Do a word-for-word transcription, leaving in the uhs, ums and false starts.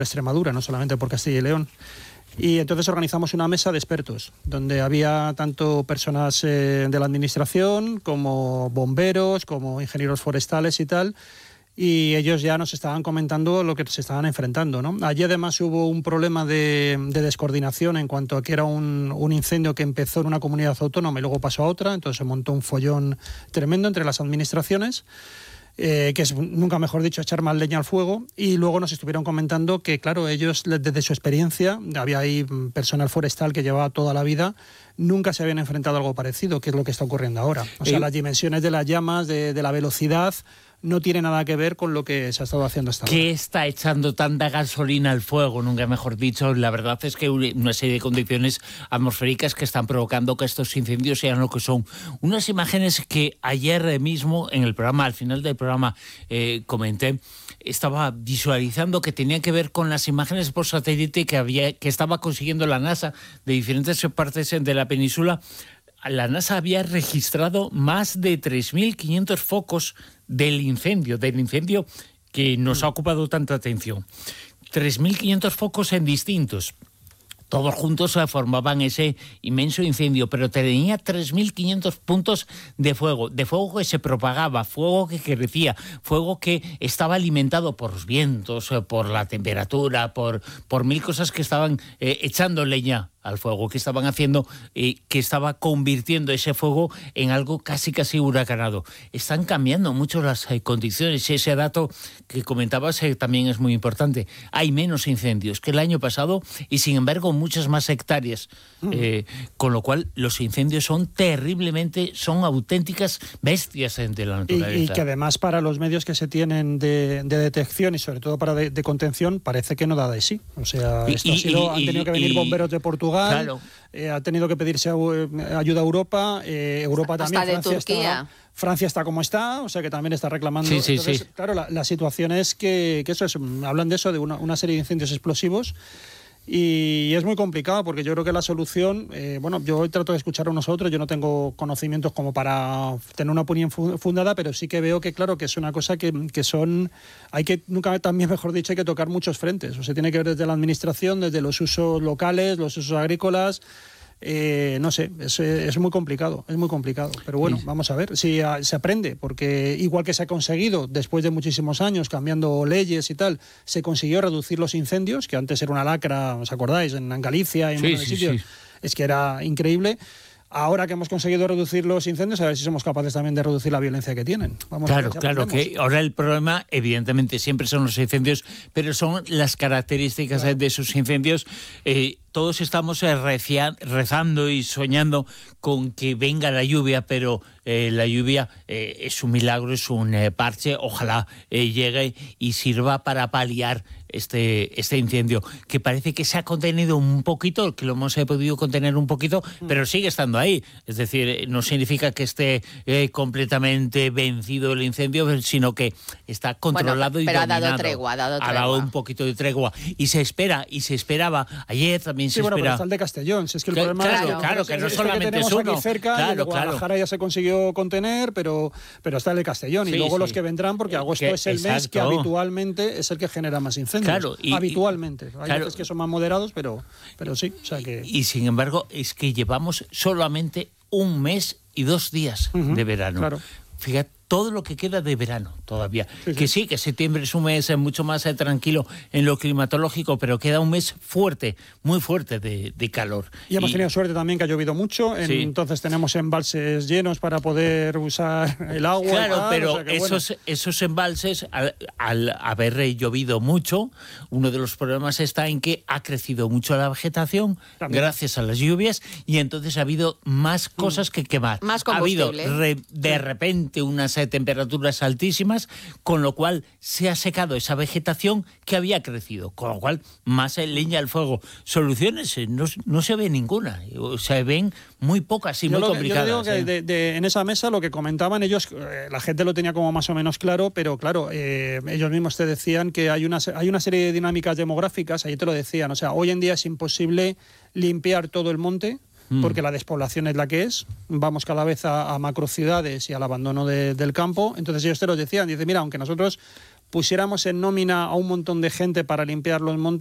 Extremadura, no solamente por Castilla y León. Y entonces organizamos una mesa de expertos, donde había tanto personas eh, de la administración como bomberos, como ingenieros forestales y tal, y ellos ya nos estaban comentando lo que se estaban enfrentando, ¿no? Allí además hubo un problema de, de descoordinación en cuanto a que era un, un incendio que empezó en una comunidad autónoma y luego pasó a otra, entonces se montó un follón tremendo entre las administraciones. Eh, que es, nunca mejor dicho, echar más leña al fuego, y luego nos estuvieron comentando que, claro, ellos desde su experiencia, había ahí personal forestal que llevaba toda la vida, nunca se habían enfrentado a algo parecido, que es lo que está ocurriendo ahora. O sea, eh, las dimensiones de las llamas, de, de la velocidad, no tiene nada que ver con lo que se ha estado haciendo hasta ahora. ¿Qué está echando tanta gasolina al fuego? Nunca mejor dicho. La verdad es que una serie de condiciones atmosféricas que están provocando que estos incendios sean lo que son. Unas imágenes que ayer mismo en el programa, al final del programa, eh, comenté, estaba visualizando que tenían que ver con las imágenes por satélite que, había, que estaba consiguiendo la NASA de diferentes partes de la península. La NASA había registrado más de tres mil quinientos focos del incendio, del incendio que nos ha ocupado tanta atención. tres mil quinientos focos en distintos. Todos juntos formaban ese inmenso incendio, pero tenía tres mil quinientos puntos de fuego, de fuego que se propagaba, fuego que crecía, fuego que estaba alimentado por los vientos, por la temperatura, por, por mil cosas que estaban eh, echando leña al fuego, que estaban haciendo, eh, que estaba convirtiendo ese fuego en algo casi casi huracanado. Están cambiando mucho las eh, condiciones. Ese dato que comentabas eh, también es muy importante. Hay menos incendios que el año pasado y, sin embargo, muchas más hectáreas. Mm. Eh, con lo cual, los incendios son terriblemente, son auténticas bestias de la naturaleza. Y, y que además, para los medios que se tienen de, de detección y sobre todo para de, de contención, parece que no da de sí. O sea, esto y, ha sido, y, han tenido que venir y, bomberos de Portugal. Claro. Eh, ha tenido que pedirse ayuda a Europa, eh, Europa hasta también, de Francia Turquía. Está, Francia está como está, o sea que también está reclamando. Sí, sí, Entonces, sí. Claro, la, la situación es que, que eso es, hablan de eso, de una, una serie de incendios explosivos. Y es muy complicado porque yo creo que la solución, eh, bueno, yo hoy trato de escuchar a unos a otros, yo no tengo conocimientos como para tener una opinión fundada, pero sí que veo que, claro, que es una cosa que, que son, hay que, nunca también mejor dicho, hay que tocar muchos frentes. O sea, tiene que ver desde la administración, desde los usos locales, los usos agrícolas. Eh, no sé, es, es muy complicado, es muy complicado, pero bueno, sí. Vamos a ver si a, se aprende, porque igual que se ha conseguido después de muchísimos años cambiando leyes y tal, se consiguió reducir los incendios, que antes era una lacra, ¿os acordáis? En, en Galicia y en sí, muchos sí, sitios, sí. Es que era increíble. Ahora que hemos conseguido reducir los incendios, a ver si somos capaces también de reducir la violencia que tienen. Vamos claro, a ver si claro, que ahora el problema evidentemente siempre son los incendios, pero son las características claro. de esos incendios. Eh, todos estamos recia, rezando y soñando con que venga la lluvia, pero eh, la lluvia eh, es un milagro, es un eh, parche. Ojalá eh, llegue y sirva para paliar este, este incendio, que parece que se ha contenido un poquito, que lo hemos eh, podido contener un poquito, mm. pero sigue estando ahí. Es decir, no significa que esté eh, completamente vencido el incendio, sino que está controlado bueno, y pero dominado. Pero ha dado tregua, ha dado tregua. Ha dado un poquito de tregua. Y se espera, y se esperaba. Ayer también sí, se bueno, espera. pero está el de Castellón. Si es que el claro, problema claro, es que, claro, que no es solamente que es uno. Aquí cerca, claro, y de Guadalajara claro. ya se consiguió contener, pero, pero está el de Castellón. Sí, y luego sí. los que vendrán, porque agosto que, es el exacto. mes que habitualmente es el que genera más incendios. Claro, y, habitualmente. Hay claro. veces que son más moderados, pero, pero sí. O sea que... y, y sin embargo, es que llevamos solamente un mes y dos días uh-huh, de verano. Claro. Fíjate, todo lo que queda de verano todavía. Sí, sí. Que sí, que septiembre es un mes mucho más eh, tranquilo en lo climatológico, pero queda un mes fuerte, muy fuerte de, de calor. Y hemos y... tenido suerte también que ha llovido mucho, en, sí. entonces tenemos embalses llenos para poder usar el agua. Claro, tal, pero o sea que, esos, bueno. esos embalses, al, al haber llovido mucho, uno de los problemas está en que ha crecido mucho la vegetación también. Gracias a las lluvias, y entonces ha habido más cosas mm. que quemar. Más combustible. Ha habido re, de sí. repente unas temperaturas altísimas, con lo cual se ha secado esa vegetación que había crecido, con lo cual más leña al fuego. Soluciones no, no se ve ninguna, se ven muy pocas y yo muy lo, complicadas. Yo digo ¿eh? que de, de, en esa mesa lo que comentaban ellos, eh, la gente lo tenía como más o menos claro, pero claro, eh, ellos mismos te decían que hay una, hay una serie de dinámicas demográficas, ahí te lo decían, o sea, hoy en día es imposible limpiar todo el monte, porque la despoblación es la que es, vamos cada vez a, a macrociudades y al abandono de, del campo. Entonces ellos te lo decían, dice, mira, aunque nosotros pusiéramos en nómina a un montón de gente para limpiar los montes,